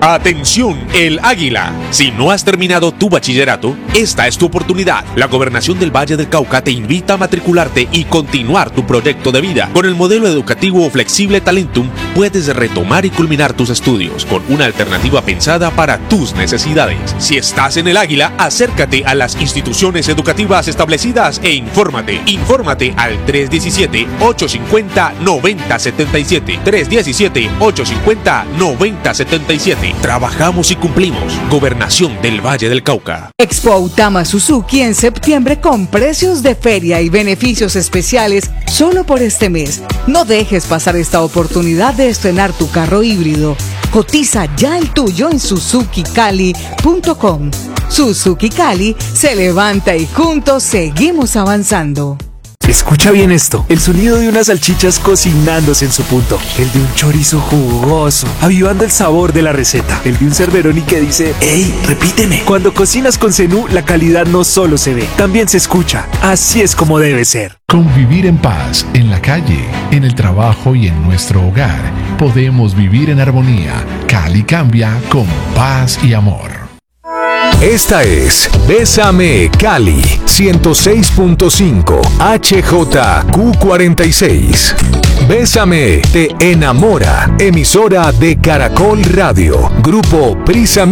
Atención, El Águila. Si no has terminado tu bachillerato, esta es tu oportunidad. La Gobernación del Valle del Cauca te invita a matricularte y continuar tu proyecto de vida. Con el modelo educativo Flexible Talentum puedes retomar y culminar tus estudios con una alternativa pensada para tus necesidades. Si estás en El Águila, acércate a las instituciones educativas establecidas e infórmate. Infórmate al 317-850-9077. 317-850-9077. Trabajamos y cumplimos. Gobernación del Valle del Cauca. Expo Autama Suzuki en septiembre con precios de feria y beneficios especiales solo por este mes. No dejes pasar esta oportunidad de estrenar tu carro híbrido. Cotiza ya el tuyo en SuzukiCali.com. Suzuki Cali se levanta y juntos seguimos avanzando. Escucha bien esto, el sonido de unas salchichas cocinándose en su punto, el de un chorizo jugoso, avivando el sabor de la receta, el de un Cerberoni que dice, ¡Ey, repíteme! Cuando cocinas con Zenú, la calidad no solo se ve, también se escucha. Así es como debe ser. Convivir en paz, en la calle, en el trabajo y en nuestro hogar. Podemos vivir en armonía. Cali cambia con paz y amor. Esta es Bésame Cali 106.5 HJQ46. Bésame te enamora. Emisora de Caracol Radio. Grupo Prisa